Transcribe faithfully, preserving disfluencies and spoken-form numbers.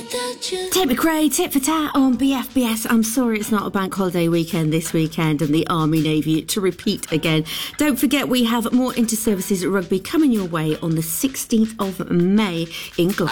Tate McRae, tit for tat on B F B S. I'm sorry it's not a bank holiday weekend this weekend and the Army Navy to repeat again. Don't forget we have more inter-services rugby coming your way on the sixteenth of May in Glasgow.